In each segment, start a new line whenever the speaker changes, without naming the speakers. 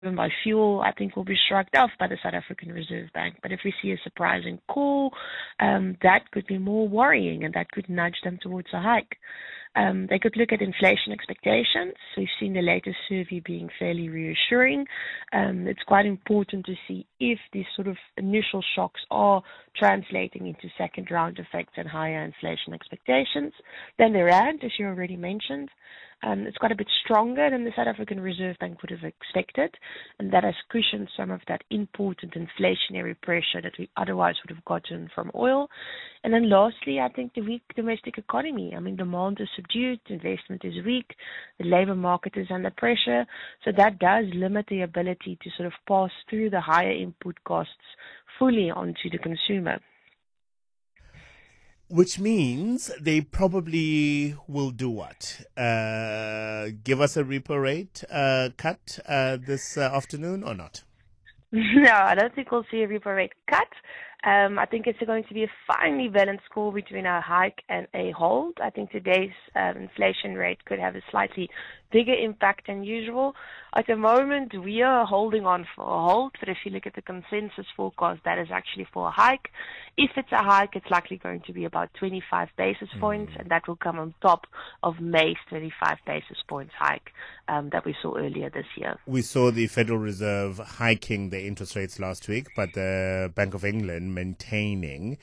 by fuel, I think will be shrugged off by the South African Reserve Bank. But if we see a surprising call, that could be more worrying, and that could nudge them towards a hike. They could look at inflation expectations. We've seen the latest survey being fairly reassuring. It's quite important to see if these sort of initial shocks are translating into second round effects and higher inflation expectations. Then the rand, as you already mentioned, it's quite a bit stronger than the South African Reserve Bank would have expected, and that has cushioned some of that important inflationary pressure that we otherwise would have gotten from oil. And then lastly, I think the weak domestic economy. I mean, demand is subdued, investment is weak, the labor market is under pressure, so that does limit the ability to sort of pass through the higher input costs fully onto the consumer.
Which means they probably will do what? Give us a repo rate cut this afternoon or not?
No, I don't think we'll see a repo rate cut. I think it's going to be a finely balanced call between a hike and a hold. I think today's inflation rate could have a slightly bigger impact than usual. At the moment, we are holding on for a hold, but if you look at the consensus forecast, that is actually for a hike. If it's a hike, it's likely going to be about 25 basis points, and that will come on top of May's 25 basis points hike that we saw earlier this year.
We saw the Federal Reserve hiking the interest rates last week, but the Bank of England maintaining.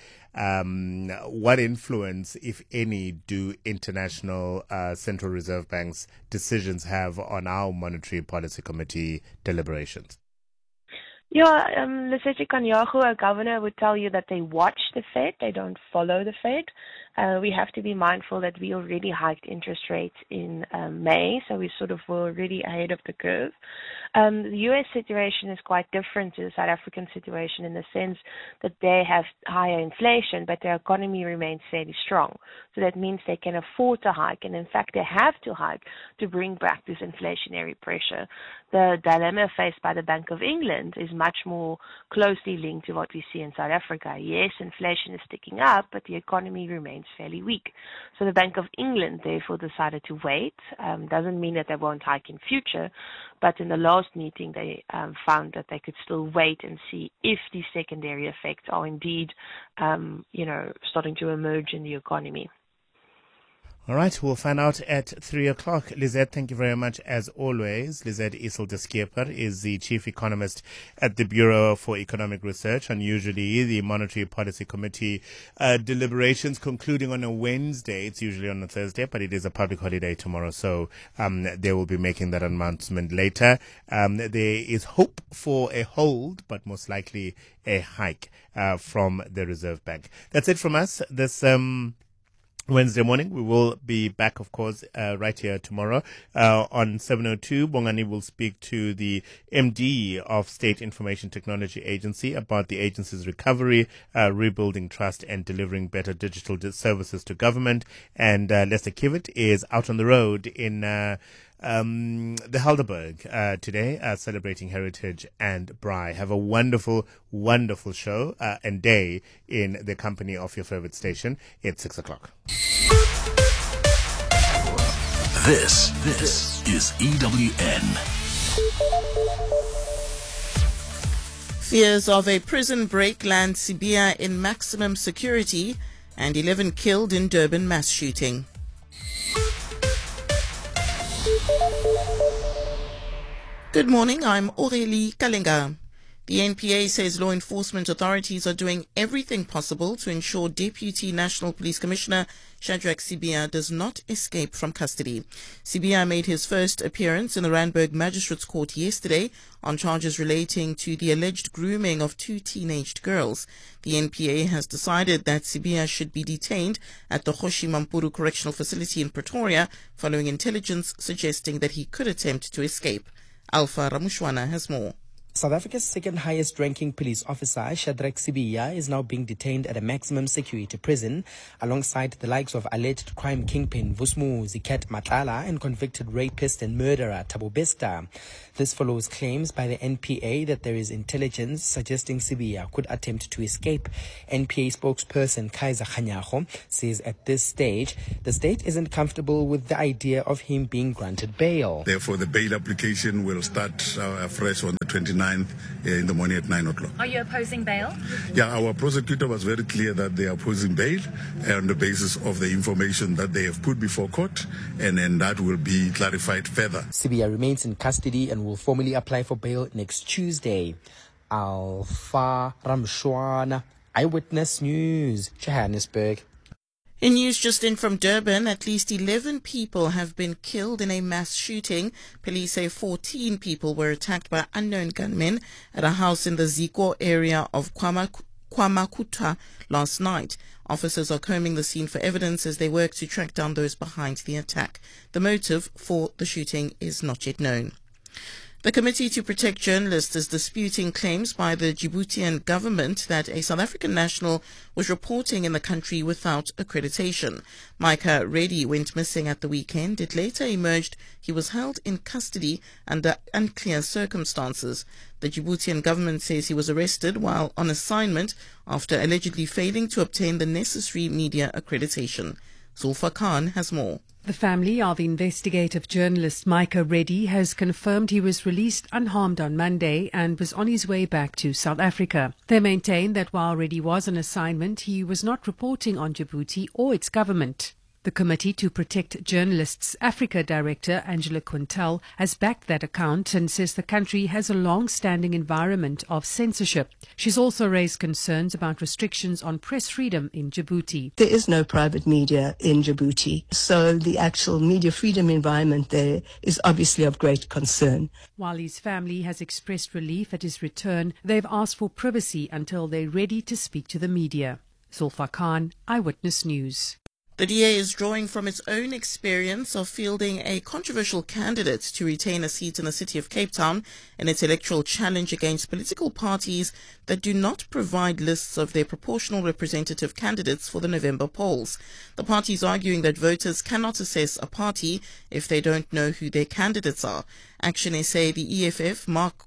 What influence, if any, do international central reserve banks' decisions have on our monetary policy committee deliberations?
Yeah, Lesetja Kganyago, our governor, would tell you that they watch the Fed, they don't follow the Fed. We have to be mindful that we already hiked interest rates in May, so we sort of were already ahead of the curve. The U.S. situation is quite different to the South African situation in the sense that they have higher inflation, but their economy remains fairly strong. So that means they can afford to hike, and in fact they have to hike to bring back this inflationary pressure. The dilemma faced by the Bank of England is much more closely linked to what we see in South Africa. Yes, inflation is ticking up, but the economy remains fairly weak. So the Bank of England therefore decided to wait. Doesn't mean that they won't hike in future, but in the last meeting they found that they could still wait and see if these secondary effects are indeed, starting to emerge in the economy.
All right, we'll find out at 3 o'clock. Lizette, thank you very much as always. Lizette Iselder-Skeper is the chief economist at the Bureau for Economic Research, and usually the Monetary Policy Committee deliberations concluding on a Wednesday. It's usually on a Thursday, but it is a public holiday tomorrow, so they will be making that announcement later. There is hope for a hold, but most likely a hike from the Reserve Bank. That's it from us this Wednesday morning. We will be back, of course, right here tomorrow. On 7:02, Bongani will speak to the MD of State Information Technology Agency about the agency's recovery, rebuilding trust and delivering better digital services to government. And Lester Kivitt is out on the road in the Helderberg today, celebrating heritage and braai. Have a wonderful, wonderful show and day in the company of your favorite station. It's 6 o'clock.
This is EWN.
Fears of a prison break land Sibiya in maximum security, and 11 killed in Durban mass shooting. Good morning, I'm Aurélie Kalenga. The NPA says law enforcement authorities are doing everything possible to ensure Deputy National Police Commissioner Shadrack Sibiya does not escape from custody. Sibiya made his first appearance in the Randburg Magistrates Court yesterday on charges relating to the alleged grooming of 2 teenaged girls. The NPA has decided that Sibiya should be detained at the Kgoshi Mampuru Correctional Facility in Pretoria following intelligence suggesting that he could attempt to escape. Alpha Ramushwana has more.
South Africa's second highest ranking police officer, Shadrack Sibiya, is now being detained at a maximum security prison alongside the likes of alleged crime kingpin Vusumuzi Matlala and convicted rapist and murderer Thabo Bester. This follows claims by the NPA that there is intelligence suggesting Sibiya could attempt to escape. NPA spokesperson Kaiser Khanyago says at this stage, the state isn't comfortable with the idea of him being granted bail.
Therefore, the bail application will start afresh on the 29th in the morning at 9 o'clock.
Are you opposing bail?
Yeah, our prosecutor was very clear that they are opposing bail on the basis of the information that they have put before court, and then that will be clarified further.
Sibiya remains in custody and will formally apply for bail next Tuesday. Alpha Ramshwana, Eyewitness News, Johannesburg.
In news just in from Durban, at least 11 people have been killed in a mass shooting. Police say 14 people were attacked by unknown gunmen at a house in the Ziko area of Kwamakuta last night. Officers are combing the scene for evidence as they work to track down those behind the attack. The motive for the shooting is not yet known. The Committee to Protect Journalists is disputing claims by the Djiboutian government that a South African national was reporting in the country without accreditation. Micah Reddy went missing at the weekend. It later emerged he was held in custody under unclear circumstances. The Djiboutian government says he was arrested while on assignment after allegedly failing to obtain the necessary media accreditation. Zulfa Khan has more.
The family of investigative journalist Micah Reddy has confirmed he was released unharmed on Monday and was on his way back to South Africa. They maintain that while Reddy was on assignment, he was not reporting on Djibouti or its government. The Committee to Protect Journalists Africa Director Angela Quintal has backed that account and says the country has a long-standing environment of censorship. She's also raised concerns about restrictions on press freedom in Djibouti.
There is no private media in Djibouti, so the actual media freedom environment there is obviously of great concern.
While his family has expressed relief at his return, they've asked for privacy until they're ready to speak to the media. Zulfa Khan, Eyewitness News.
The DA is drawing from its own experience of fielding a controversial candidate to retain a seat in the city of Cape Town in its electoral challenge against political parties that do not provide lists of their proportional representative candidates for the November polls. The party is arguing that voters cannot assess a party if they don't know who their candidates are. Action SA, the EFF,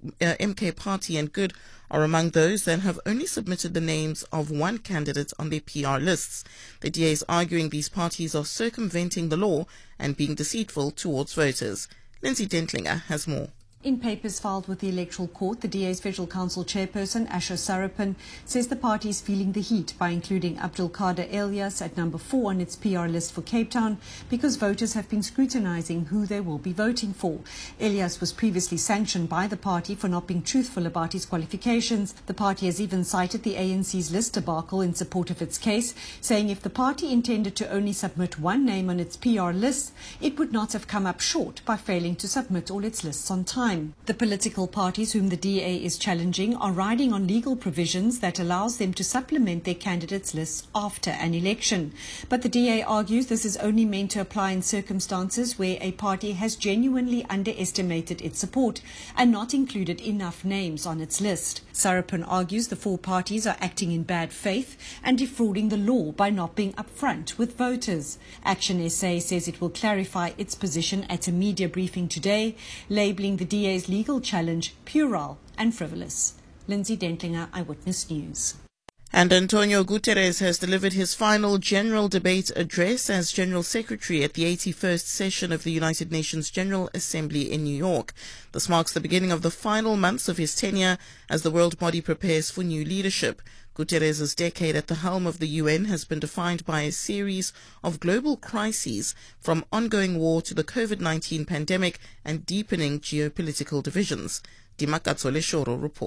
MK Party and Good are among those that have only submitted the names of one candidate on their PR lists. The DA is arguing these parties are circumventing the law and being deceitful towards voters. Lindsay Dentlinger has more.
In papers filed with the Electoral Court, the DA's Federal Council chairperson, Asher Sarapin, says the party is feeling the heat by including Abdul Kader Elias at number 4 on its PR list for Cape Town because voters have been scrutinizing who they will be voting for. Elias was previously sanctioned by the party for not being truthful about his qualifications. The party has even cited the ANC's list debacle in support of its case, saying if the party intended to only submit one name on its PR list, it would not have come up short by failing to submit all its lists on time. The political parties whom the DA is challenging are riding on legal provisions that allows them to supplement their candidates' lists after an election. But the DA argues this is only meant to apply in circumstances where a party has genuinely underestimated its support and not included enough names on its list. Sarapin argues the four parties are acting in bad faith and defrauding the law by not being upfront with voters. Action SA says it will clarify its position at a media briefing today, labelling the DA's legal challenge puerile and frivolous. Lindsay Dentlinger, Eyewitness News.
And Antonio Guterres has delivered his final general debate address as General Secretary at the 81st session of the United Nations General Assembly in New York. This marks the beginning of the final months of his tenure as the world body prepares for new leadership. Guterres' decade at the helm of the UN has been defined by a series of global crises, from ongoing war to the COVID-19 pandemic and deepening geopolitical divisions. Dimakatsole Shoro reports.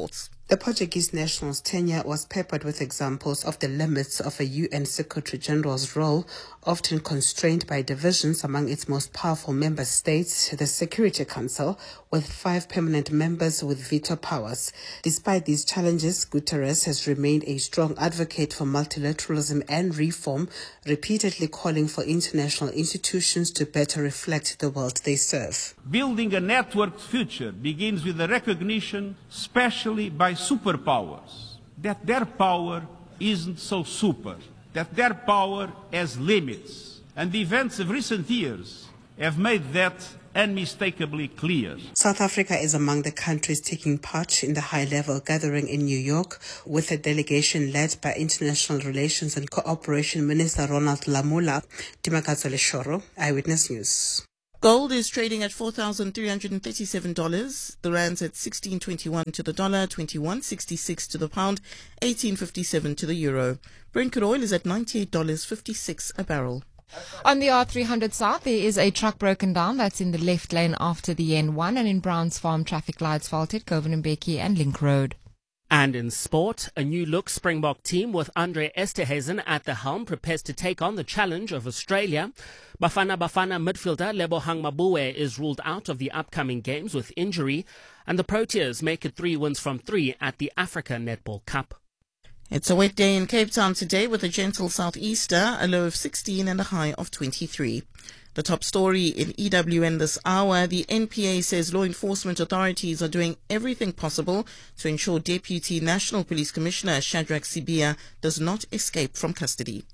The Portuguese national's tenure was peppered with examples of the limits of a UN Secretary General's role, often constrained by divisions among its most powerful member states, the Security Council, with 5 permanent members with veto powers. Despite these challenges, Guterres has remained a strong advocate for multilateralism and reform, repeatedly calling for international institutions to better reflect the world they serve.
Building a networked future begins with the recognition, especially by superpowers, that their power isn't so super, that their power has limits. And the events of recent years have made that unmistakably clear.
South Africa is among the countries taking part in the high-level gathering in New York, with a delegation led by International Relations and Cooperation Minister Ronald Lamola. Timakazo Leshoro, Eyewitness News.
Gold is trading at $4,337. The rand's at 16.21 to the dollar, 21.66 to the pound, 18.57 to the euro. Brent crude oil is at $98.56 a barrel.
On the R300 South, there is a truck broken down that's in the left lane after the N1, and in Browns Farm, traffic lights faulted, Govan Mbeki and Link Road.
And in sport, a new-look Springbok team with Andre Esterhuizen at the helm prepares to take on the challenge of Australia. Bafana midfielder Lebohang Mabue is ruled out of the upcoming games with injury, and the Proteas make it 3 wins from 3 at the Africa Netball Cup.
It's a wet day in Cape Town today with a gentle southeaster, a low of 16 and a high of 23. The top story in EWN this hour, the NPA says law enforcement authorities are doing everything possible to ensure Deputy National Police Commissioner Shadrack Sibiya does not escape from custody.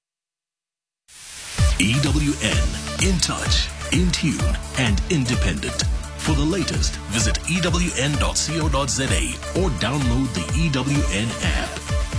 EWN, in touch, in tune, and independent. For the latest, visit ewn.co.za or download the EWN app.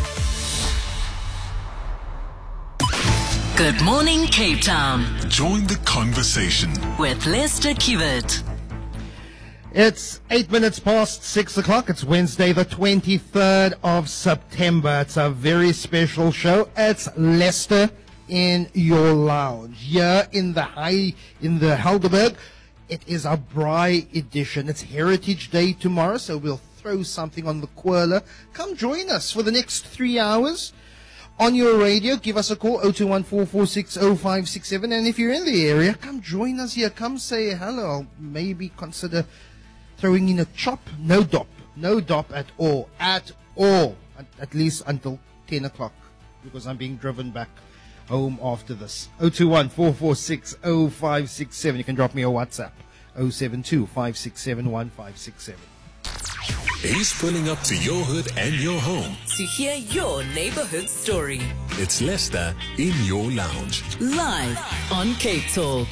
Good morning, Cape Town.
Join the conversation
with Lester Kiewit.
It's 8 minutes past 6 o'clock. It's Wednesday, the 23rd of September. It's a very special show. It's Lester in your lounge here in the Helderberg. It is a braai edition. It's Heritage Day tomorrow, so we'll throw something on the Quirler. Come join us for the next 3 hours. On your radio, give us a call, 021-446-0567. And if you're in the area, come join us here. Come say hello. Maybe consider throwing in a chop. No dop. No dop at all. At all. At least until 10 o'clock. Because I'm being driven back home after this. 021-446-0567. You can drop me a WhatsApp. 072-567-1567.
He's pulling up to your hood and your home
to hear your neighborhood story.
It's Lester in your lounge.
Live on Cape Talk.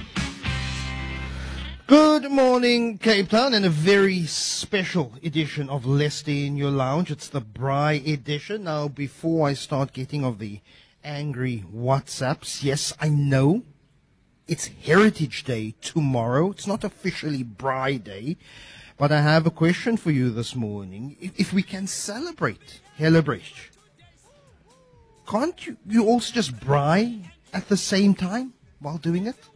Good morning, Cape Town, and a very special edition of Lester in your lounge. It's the braai edition. Now, before I start getting of the angry WhatsApps, yes, I know it's Heritage Day tomorrow. It's not officially braai day. But I have a question for you this morning. If we can celebrate Hellebrich, can't you also just braai at the same time while doing it?